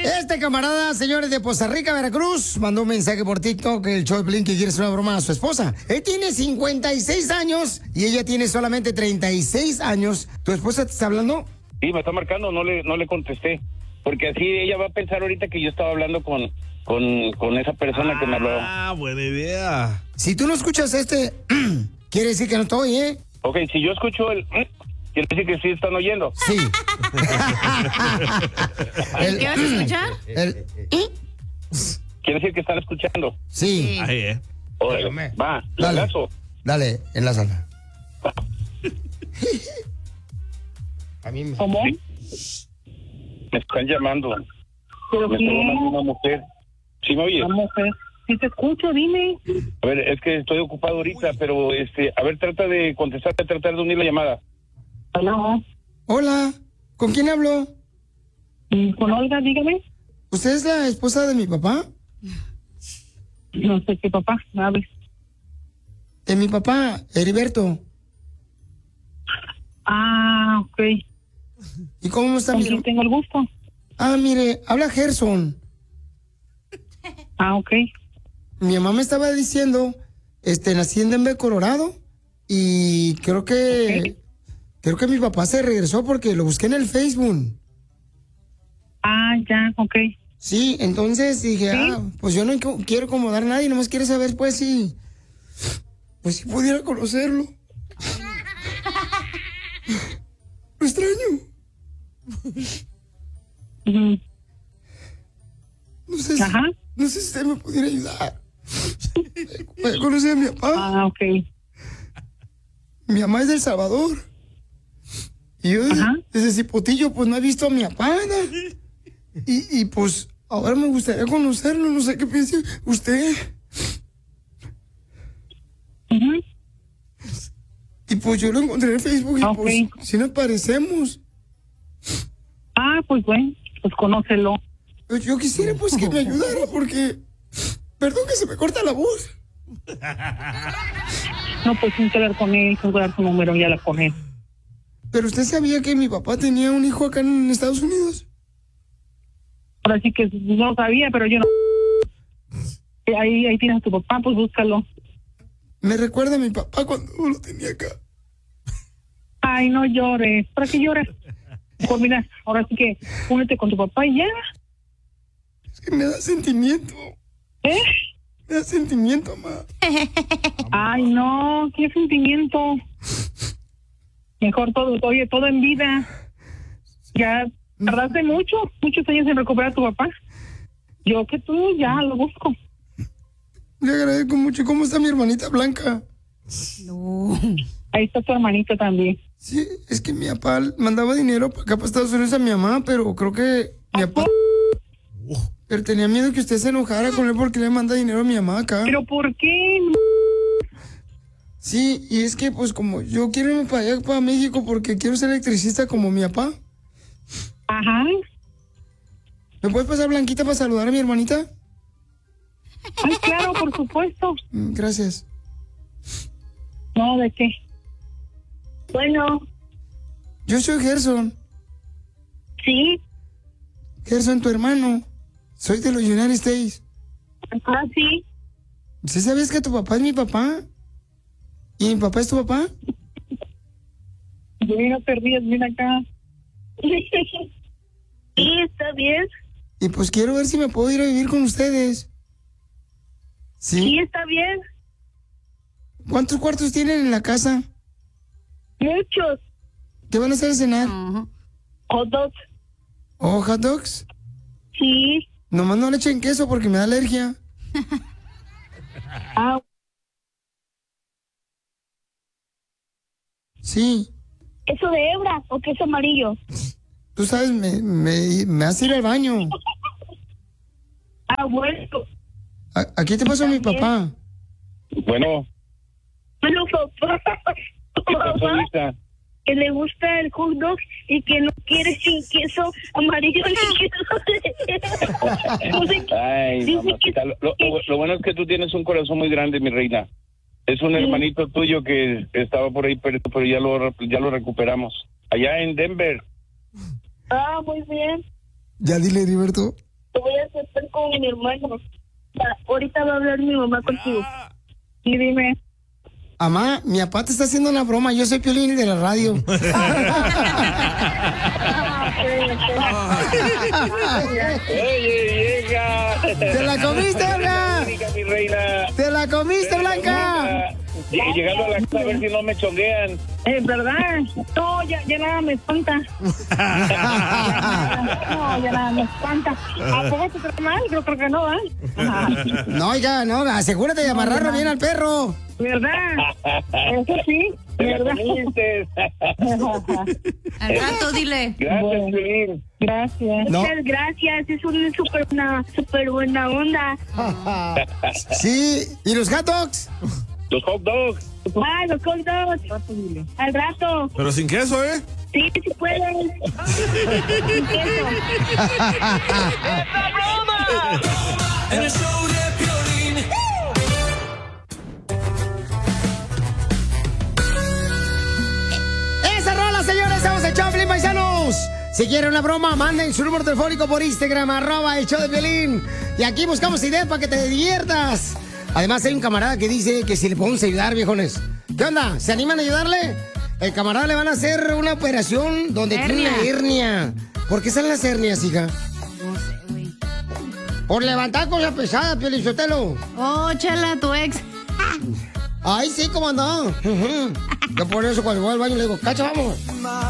Este camarada, señores, de Poza Rica, Veracruz, mandó un mensaje por TikTok, el show de Piolín, que quiere hacer una broma a su esposa. Él tiene 56 años y ella tiene solamente 36 años. ¿Tu esposa te está hablando? Sí, me está marcando, no le contesté. Porque así ella va a pensar ahorita que yo estaba hablando con esa persona que me habló. Ah, buena idea. Si tú no escuchas quiere decir que no estoy, ¿eh? Ok, si yo escucho quiere decir que sí están oyendo. Sí. ¿Qué vas a escuchar? Quiere decir que están escuchando. Sí. Ahí, Órale, va, Dale. lazo. Dale, enlázala. A mí me... ¿Cómo? Me están llamando. ¿Pero Me está quién? llamando una mujer. ¿Sí me oyes? La mujer. Si te escucho, dime. A ver, es que estoy ocupado ahorita, pero a ver, trata de contestar, tratar de unir la llamada. Hola. Hola, ¿con quién hablo? Con Olga, dígame. ¿Usted es la esposa de mi papá? No sé qué papá, me hables. De mi papá, Heriberto. Ah, ok. ¿Y cómo está ¿Con mi... quién tengo el gusto? Ah, mire, habla Gerson. Ah, ok. Mi mamá me estaba diciendo, nací en Denver, Colorado, y creo que mi papá se regresó porque lo busqué en el Facebook. Ah, ya, ok. Sí, entonces dije, ¿Sí? pues yo no quiero incomodar a nadie, nomás quiero saber, pues, si pudiera conocerlo. Lo extraño. Ujú. No sé si usted me pudiera ayudar. Puede conocer a mi papá. Ah, ok. Mi mamá es de El Salvador. Y yo desde Cipotillo, pues no he visto a mi papá, ¿no? Y pues ahora me gustaría conocerlo, no sé qué piensa usted. Ujú. Y pues yo lo encontré en Facebook y Ok. pues si nos parecemos. Ah, pues bueno, pues conócelo. Pues yo quisiera pues que me ayudara porque... Perdón que se me corta la voz. No, pues sin que hablar con él, sin dar su número y hablar con él. Pero usted sabía que mi papá tenía un hijo acá en Estados Unidos. Ahora sí que no sabía, pero yo no. Ahí tienes a tu papá, pues búscalo. Me recuerda a mi papá cuando lo tenía acá. Ay, no llores. ¿Para qué lloras? Pues mira, ahora sí que únete con tu papá y ya. Es que me da sentimiento. ¿Eh? Me da sentimiento, mamá. Ay, no, qué sentimiento. Mejor todo, oye, todo en vida. Ya tardaste muchos años en recuperar a tu papá. Yo que tú ya lo busco. Le agradezco mucho. ¿Cómo está mi hermanita Blanca? No. Ahí está tu hermanito también. Sí, es que mi papá mandaba dinero para acá, para Estados Unidos a mi mamá, pero creo que mi papá... Pero tenía miedo que usted se enojara con él porque le manda dinero a mi mamá acá. ¿Pero por qué? Sí, y es que pues como yo quiero irme para allá, para México, porque quiero ser electricista como mi papá. Ajá. ¿Me puedes pasar Blanquita para saludar a mi hermanita? Ay, claro, por supuesto. Gracias. No, ¿de qué? Bueno. Yo soy Gerson. Sí. Gerson, tu hermano. Soy de los United States. Ah, sí. ¿Sí sabes que tu papá es mi papá? ¿Y mi papá es tu papá? Yo no perdí, ven acá. Sí, está bien. Y pues quiero ver si me puedo ir a vivir con ustedes. ¿Sí? Sí, está bien. ¿Cuántos cuartos tienen en la casa? Muchos. ¿Qué van a hacer de cenar? Hot dogs. ¿Oh, hot dogs? Sí. Nomás no le echen queso porque me da alergia. Ah. Sí. ¿Queso de hebra o queso amarillo? Tú sabes, me hace ir al baño. Ah, bueno. Aquí te pasó mi papá. Bueno, Bueno, papá. ¿qué pasó, Lisa? Que le gusta el hot dog y que no quiere sin queso amarillo ni queso de Ay, dice mamacita, lo bueno es que tú tienes un corazón muy grande, mi reina. Es un hermanito tuyo que estaba por ahí, pero ya lo recuperamos. Allá en Denver. Ah, muy bien. Ya dile, Heriberto. hablar con mi hermano. Ahorita va a hablar mi mamá contigo. Y dime. Mamá, mi papá te está haciendo una broma. Yo soy Piolín de la radio. Oye, llega. ¿Te la comiste, Blanca? Mi reina. ¿Te la comiste, Blanca? Llegando a la casa a ver si no me chonguean. ¿Verdad? No, ya nada me espanta. No, ya nada me espanta. ¿A poco te trae mal? Yo creo que no, ¿eh? No, oiga, no, asegúrate de amarrarlo bien al perro. ¿Verdad? Eso sí, ¿verdad? Al rato, dile. Gracias, Piolín. Gracias. No. Muchas gracias, es una súper buena onda. Sí, ¿y los hot dogs? Los hot dogs. Ah, los hot dogs. Al rato. Pero sin queso, ¿eh? Sí, si pueden. Sin queso. En el show de Piolín. ¡Esa rola, señores! ¡Estamos en Choplin, paisanos! Si quieren una broma, manden su número telefónico por Instagram, @el show de Piolín. Y aquí buscamos ideas para que te diviertas. Además, hay un camarada que dice que si le podemos ayudar, viejones. ¿Qué onda? ¿Se animan a ayudarle? El camarada le van a hacer una operación donde tiene una hernia. ¿Por qué salen las hernias, hija? No sé, güey. Por levantar cosas pesadas, Piolín Sotelo. Oh, chala, tu ex. Ay, sí, ¿cómo andó? Yo por eso cuando voy al baño le digo, cacha, vamos.